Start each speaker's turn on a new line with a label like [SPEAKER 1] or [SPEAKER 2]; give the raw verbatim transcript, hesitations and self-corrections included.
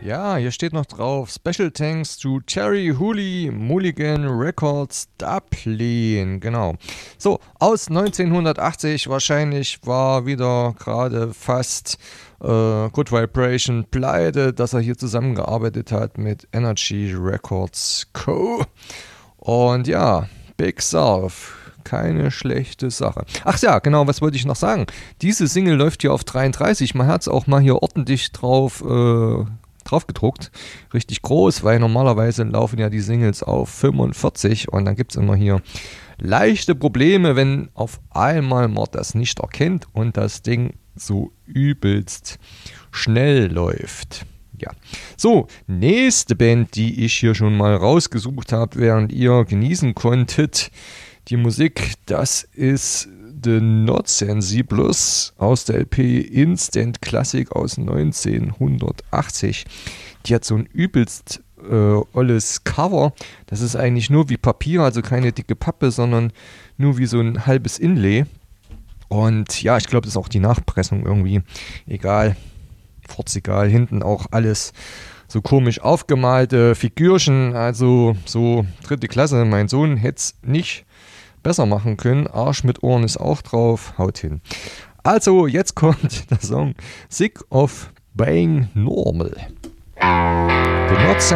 [SPEAKER 1] Ja, hier steht noch drauf, Special Thanks to Cherry Hooley Mulligan Records Dublin, genau. So, aus neunzehnhundertachtzig, wahrscheinlich war wieder gerade fast äh, Good Vibration pleite, dass er hier zusammengearbeitet hat mit Energy Records Co. Und ja, Big South. Keine schlechte Sache. Ach ja, genau, was wollte ich noch sagen? Diese Single läuft hier auf dreiunddreißig. Man hat es auch mal hier ordentlich drauf, äh, drauf gedruckt. Richtig groß, weil normalerweise laufen ja die Singles auf fünfundvierzig und dann gibt es immer hier leichte Probleme, wenn auf einmal man das nicht erkennt und das Ding so übelst schnell läuft. Ja. So, nächste Band, die ich hier schon mal rausgesucht habe, während ihr genießen konntet, die Musik, das ist The Not Sensibles aus der L P Instant Classic aus neunzehnhundertachtzig. Die hat so ein übelst äh, olles Cover. Das ist eigentlich nur wie Papier, also keine dicke Pappe, sondern nur wie so ein halbes Inlay. Und ja, ich glaube, das ist auch die Nachpressung irgendwie. Egal, furzegal, hinten auch alles so komisch aufgemalte Figürchen, also so dritte Klasse. Mein Sohn hätte es nicht besser machen können. Arsch mit Ohren ist auch drauf. Haut hin. Also, jetzt kommt der Song Sick of Being Normal. The Not